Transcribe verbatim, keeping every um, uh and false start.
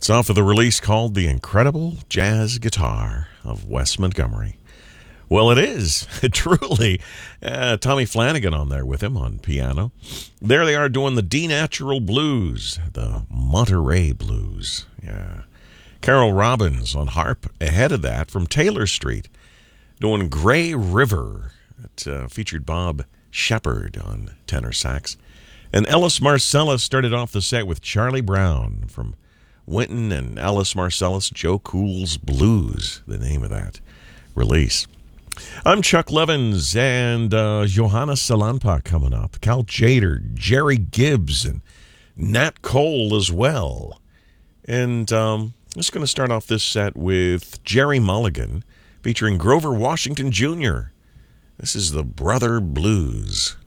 It's off of the release called The Incredible Jazz Guitar of Wes Montgomery. Well, it is, truly. Uh, Tommy Flanagan on there with him on piano. There they are doing the D-Natural Blues, the Monterey Blues. Yeah. Carol Robbins on harp ahead of that from Taylor Street, doing Gray River. It uh, featured Bob Shepard on tenor sax. And Ellis Marcellus started off the set with Charlie Brown from Wynton and Ellis Marcellus, Joe Cool's Blues, the name of that release. I'm Chuck Levins, and uh, Johanna Salampa coming up. Cal Tjader, Jerry Gibbs, and Nat Cole as well. And um, I'm just going to start off this set with Jerry Mulligan featuring Grover Washington Junior This is the Brother Blues.